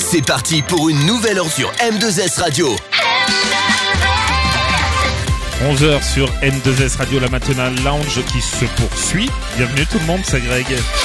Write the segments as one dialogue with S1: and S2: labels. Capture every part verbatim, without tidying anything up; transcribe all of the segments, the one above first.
S1: C'est parti pour une nouvelle heure sur M deux S Radio.
S2: onze heures sur M deux S Radio, la matinale lounge qui se poursuit. Bienvenue tout le monde, c'est Greg.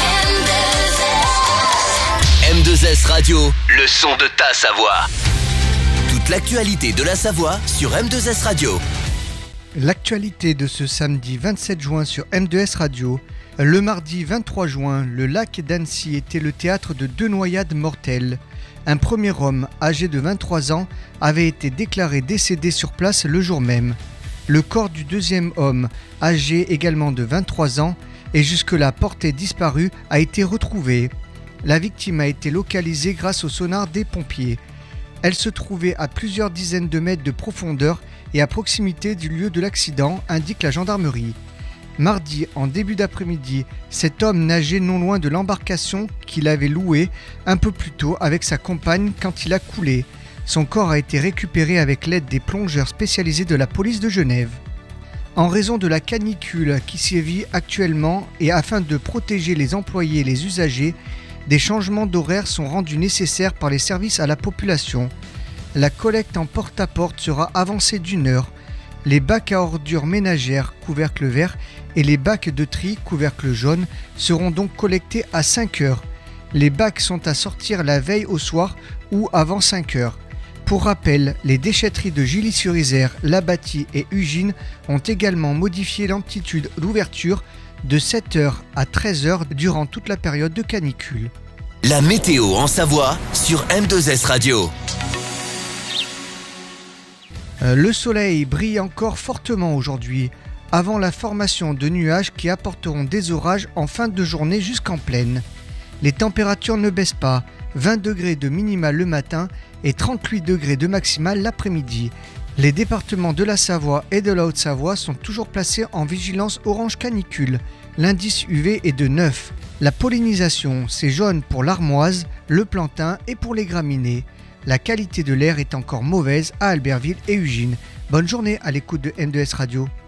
S1: M deux S Radio, le son de ta Savoie. Toute l'actualité de la Savoie sur M deux S Radio.
S3: L'actualité de ce samedi vingt-sept juin sur M deux S Radio. Le mardi vingt-trois juin, le lac d'Annecy était le théâtre de deux noyades mortelles. Un premier homme, âgé de vingt-trois ans, avait été déclaré décédé sur place le jour même. Le corps du deuxième homme, âgé également de vingt-trois ans et jusque-là porté disparu, a été retrouvé. La victime a été localisée grâce au sonar des pompiers. Elle se trouvait à plusieurs dizaines de mètres de profondeur et à proximité du lieu de l'accident, indique la gendarmerie. Mardi, en début d'après-midi, cet homme nageait non loin de l'embarcation qu'il avait louée un peu plus tôt avec sa compagne quand il a coulé. Son corps a été récupéré avec l'aide des plongeurs spécialisés de la police de Genève. En raison de la canicule qui sévit actuellement et afin de protéger les employés et les usagers, des changements d'horaire sont rendus nécessaires par les services à la population. La collecte en porte-à-porte sera avancée d'une heure. Les bacs à ordures ménagères couvercle vert et les bacs de tri couvercle jaune seront donc collectés à cinq heures. Les bacs sont à sortir la veille au soir ou avant cinq heures. Pour rappel, les déchetteries de Gilly-sur-Isère, La Bâtie et Ugine ont également modifié l'amplitude d'ouverture de sept heures à treize heures durant toute la période de canicule.
S1: La météo en Savoie sur M deux S Radio.
S3: Euh, le soleil brille encore fortement aujourd'hui, avant la formation de nuages qui apporteront des orages en fin de journée jusqu'en plaine. Les températures ne baissent pas, vingt degrés de minimale le matin et trente-huit degrés de maximale l'après-midi. Les départements de la Savoie et de la Haute-Savoie sont toujours placés en vigilance orange canicule. L'indice U V est de neuf. La pollinisation, c'est jaune pour l'armoise, le plantain et pour les graminées. La qualité de l'air est encore mauvaise à Albertville et Ugine. Bonne journée à l'écoute de M deux S Radio.